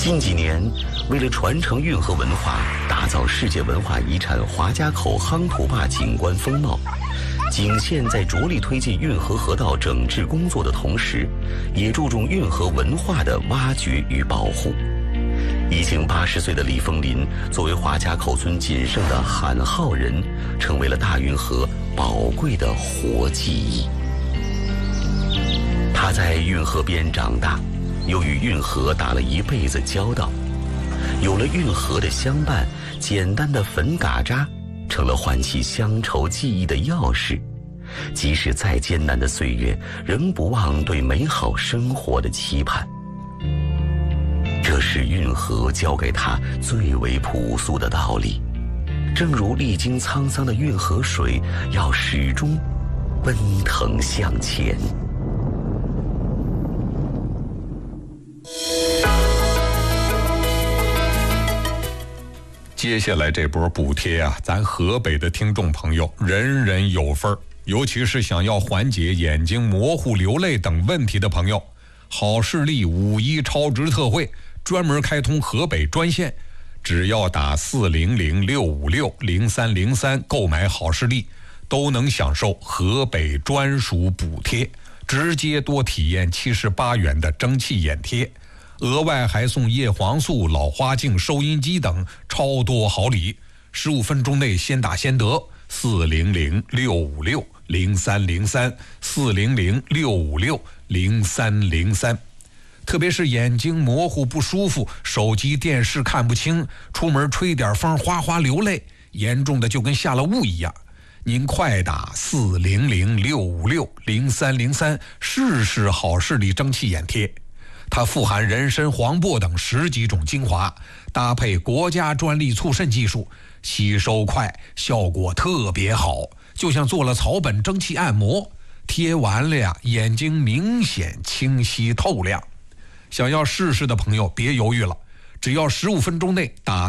近几年，为了传承运河文化，打造世界文化遗产华家口夯土坝景观风貌，景县在着力推进运河河道整治工作的同时，也注重运河文化的挖掘与保护。已经80岁的李凤林，作为华家口村仅剩的喊号人，成为了大运河宝贵的活记忆。他在运河边长大，又与运河打了一辈子交道，有了运河的相伴，简单的粉嘎渣成了唤起乡愁记忆的钥匙。即使再艰难的岁月，仍不忘对美好生活的期盼。这是运河教给他最为朴素的道理，正如历经沧桑的运河水，要始终奔腾向前。 接下来这波补贴啊，咱河北的听众朋友人人有份儿，尤其是想要缓解眼睛模糊、流泪等问题的朋友，好视力5·1超值特惠专门开通河北专线，只要打400-656-0303购买好视力，都能享受河北专属补贴，直接多体验78元的蒸汽眼贴，额外还送叶黄素、老花镜、收音机等超多好礼，15分钟内先打先得。400-656-0303 400-656-0303。特别是眼睛模糊不舒服，手机电视看不清，出门吹点风哗哗流泪，严重的就跟下了雾一样，您快打400-656-0303试试好视力蒸汽眼贴。它富含人参、黄柏等10几种精华，搭配国家专利促渗技术，吸收快，效果特别好，就像做了草本蒸汽按摩，贴完了呀，眼睛明显清晰透亮。想要试试的朋友别犹豫了，只要15分钟内打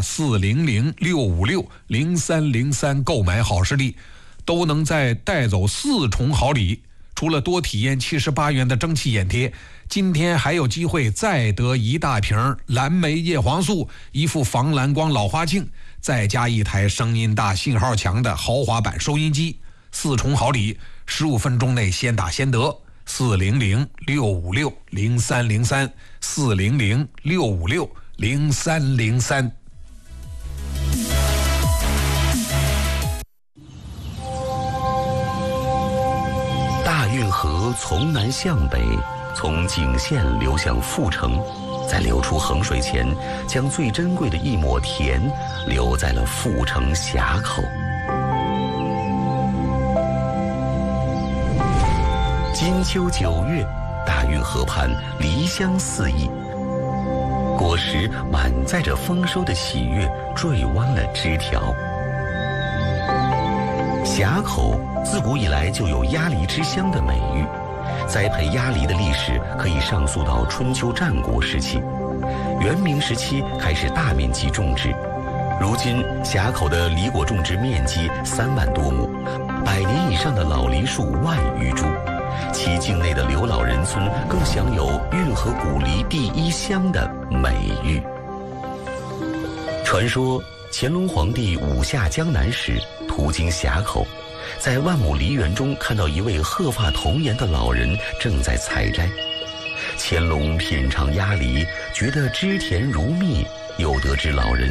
400-656-0303购买好视力，都能再带走4重好礼。除了多体验78元的蒸汽眼贴，今天还有机会再得1大瓶蓝莓叶黄素、1副防蓝光老花镜，再加1台声音大、信号强的豪华版收音机，4重好礼，15分钟内先打先得。400-656-0303 400-656-0303。 大运河从南向北，从景县流向阜城，在流出衡水前，将最珍贵的一抹甜留在了阜城峡口。金秋9月，大运河畔梨香四溢，果实满载着丰收的喜悦，坠弯了枝条。峡口自古以来就有鸭梨之乡的美誉，栽培鸭梨的历史可以上溯到春秋战国时期，元明时期开始大面积种植。如今峡口的梨果种植面积3万多亩，100年以上的老梨树1万余株，其境内的刘老人村更享有运河古梨第1乡的美誉。传说乾隆皇帝5下江南时，途经峡口，在万亩梨园中看到一位鹤发童颜的老人正在采摘。乾隆品尝鸭梨，觉得汁甜如蜜，又得知老人